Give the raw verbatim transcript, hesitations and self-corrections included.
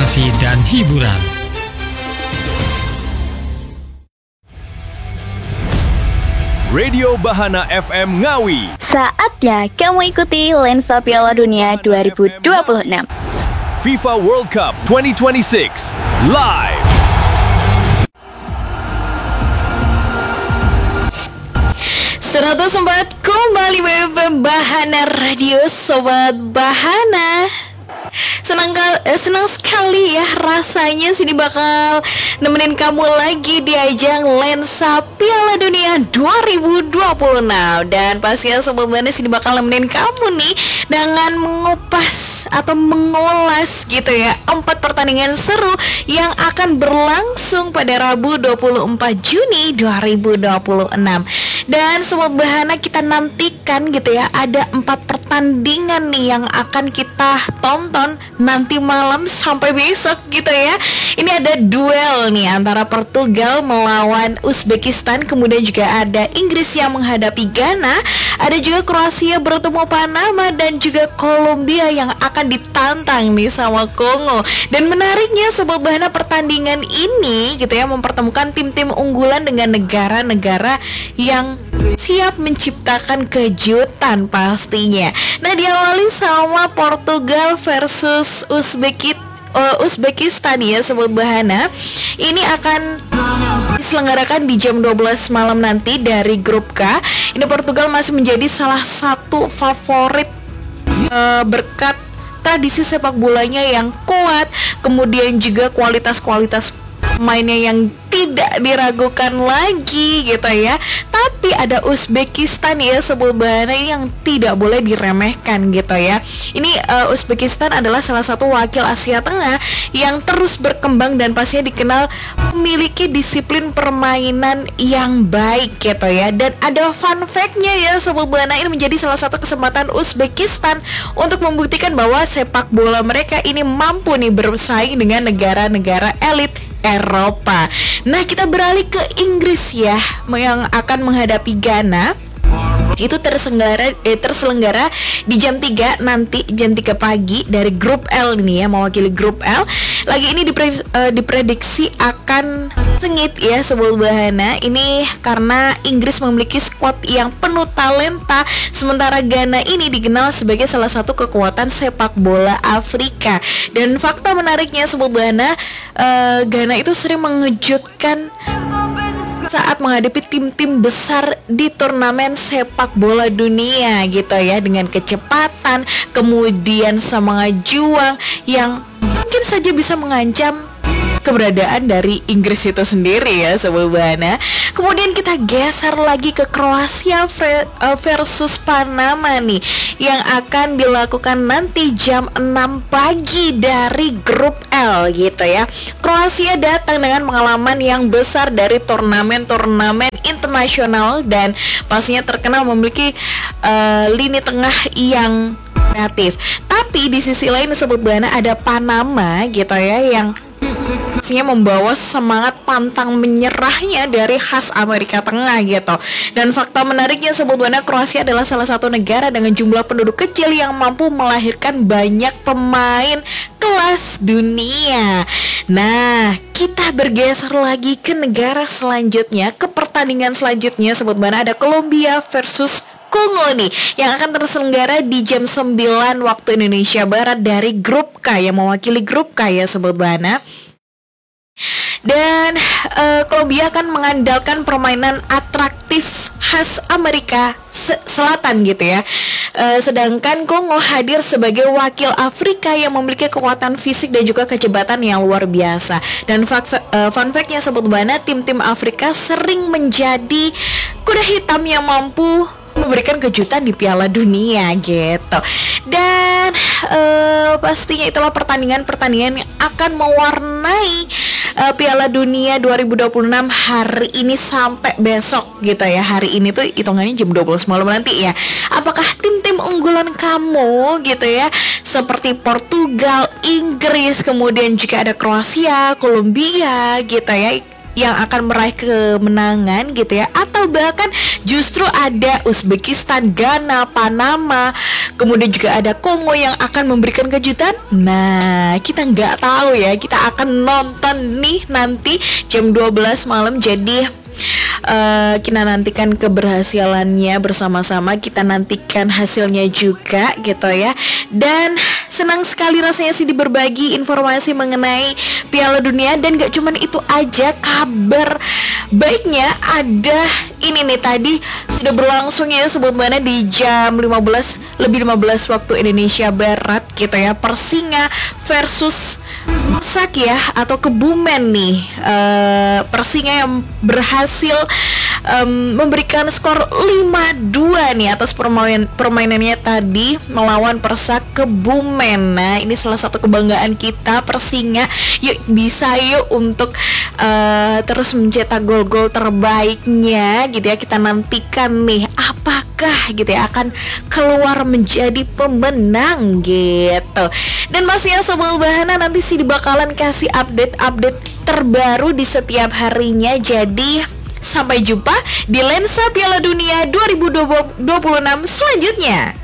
informasi dan hiburan. Radio Bahana F M Ngawi. Saatnya kamu ikuti Lensa Piala Dunia dua ribu dua puluh enam. FIFA World Cup dua ribu dua puluh enam live. seratus empat koma lima F M Bahana Radio, Sobat Bahana. Senang, eh, senang sekali ya rasanya sini bakal nemenin kamu lagi di ajang Lensa Piala Dunia dua ribu dua puluh enam. Dan pastinya Sobat Bahana sini bakal nemenin kamu nih dengan mengupas atau mengulas gitu ya empat pertandingan seru yang akan berlangsung pada Rabu dua puluh empat Juni dua ribu dua puluh enam. Dan Sobat Bahana, kita nantikan gitu ya, ada empat pertandingan nih yang akan kita tonton nanti malam sampai besok gitu ya. Ini ada duel nih antara Portugal melawan Uzbekistan, kemudian juga ada Inggris yang menghadapi Ghana, ada juga Kroasia bertemu Panama, dan juga Kolombia yang akan ditantang nih sama Kongo. Dan menariknya Sobat Bahana, pertandingan ini gitu ya mempertemukan tim-tim unggulan dengan negara-negara yang siap menciptakan kejutan pastinya. Nah, diawali sama Portugal versus Uzbekistan. Uh, Uzbekistan ya Sobat Bahana. Ini akan diselenggarakan di jam dua belas malam nanti dari grup K. Ini Portugal masih menjadi salah satu favorit uh, berkat tradisi sepak bolanya yang kuat, kemudian juga kualitas-kualitas mainnya yang tidak diragukan lagi gitu ya. Tapi ada Uzbekistan ya Sobat Bahana yang tidak boleh diremehkan gitu ya. Ini uh, Uzbekistan adalah salah satu wakil Asia Tengah yang terus berkembang dan pastinya dikenal memiliki disiplin permainan yang baik gitu ya. Dan ada fun fact-nya ya Sobat Bahana, ini menjadi salah satu kesempatan Uzbekistan untuk membuktikan bahwa sepak bola mereka ini mampu nih bersaing dengan negara-negara elit Eropa. Nah, kita beralih ke Inggris ya, yang akan menghadapi Ghana. Itu terselenggara eh, terselenggara di jam tiga nanti, jam tiga pagi dari grup L ini ya, mewakili grup L. Lagi ini dipre, uh, diprediksi akan sengit ya Sobat Bahana. Ini karena Inggris memiliki skuad yang penuh talenta, sementara Ghana ini dikenal sebagai salah satu kekuatan sepak bola Afrika. Dan fakta menariknya Sobat Bahana, uh, Ghana itu sering mengejutkan saat menghadapi tim-tim besar di turnamen sepak bola dunia gitu ya, dengan kecepatan, kemudian semangat juang yang mungkin saja bisa mengancam keberadaan dari Inggris itu sendiri ya Sobat Bahana. Kemudian kita geser lagi ke Kroasia versus Panama nih, yang akan dilakukan nanti jam enam pagi dari grup L gitu ya. Kroasia datang dengan pengalaman yang besar dari turnamen-turnamen internasional dan pastinya terkenal memiliki uh, lini tengah yang kreatif. Tapi di sisi lain Sobat Bahana, ada Panama gitu ya yang pastinya membawa semangat pantang menyerahnya dari khas Amerika Tengah gitu. Dan fakta menariknya Sobat Bahana, Kroasia adalah salah satu negara dengan jumlah penduduk kecil yang mampu melahirkan banyak pemain kelas dunia. Nah, kita bergeser lagi ke negara selanjutnya, ke pertandingan selanjutnya Sobat Bahana. Ada Kolombia versus Kongo nih, yang akan terselenggara di jam sembilan waktu Indonesia Barat dari grup K, yang mewakili grup K ya Sobat Bahana. Dan uh, Kolombia akan mengandalkan permainan atraktif khas Amerika Selatan gitu ya. Uh, sedangkan Kongo hadir sebagai wakil Afrika yang memiliki kekuatan fisik dan juga kecepatan yang luar biasa. Dan fun, uh, fun fact-nya Sobat Bahana, tim-tim Afrika sering menjadi kuda hitam yang mampu memberikan kejutan di Piala Dunia gitu. Dan uh, pastinya itulah pertandingan-pertandingan yang akan mewarnai uh, Piala Dunia dua ribu dua puluh enam hari ini sampai besok gitu ya. Hari ini tuh hitungannya jam dua belas malam nanti ya. Apakah tim-tim unggulan kamu gitu ya, seperti Portugal, Inggris, kemudian juga ada Kroasia, Kolombia gitu ya, yang akan meraih kemenangan gitu ya, atau bahkan justru ada Uzbekistan, Ghana, Panama, kemudian juga ada Kongo yang akan memberikan kejutan. Nah, kita nggak tahu ya, kita akan nonton nih nanti jam dua belas malam. Jadi Uh, kita nantikan keberhasilannya bersama-sama, kita nantikan hasilnya juga gitu ya. Dan senang sekali rasanya sih berbagi informasi mengenai Piala Dunia. Dan gak cuman itu aja, kabar baiknya ada ini nih, tadi sudah berlangsung ya sebut mana di jam lima belas lebih lima belas waktu Indonesia Barat gitu ya, Persinga versus Sak ya, atau Kebumen nih. uh, Persinga yang berhasil um, memberikan skor lima dua nih atas permain permainannya tadi melawan Persak Kebumen. Nah, ini salah satu kebanggaan kita Persinga. Yuk, bisa yuk untuk uh, terus mencetak gol-gol terbaiknya gitu ya. Kita nantikan nih apakah gitu ya akan keluar menjadi pemenang gitu. Dan masih yang Sobat Bahana, nanti sih bakalan kasih update-update terbaru di setiap harinya. Jadi sampai jumpa di Lensa Piala Dunia dua ribu dua puluh enam selanjutnya.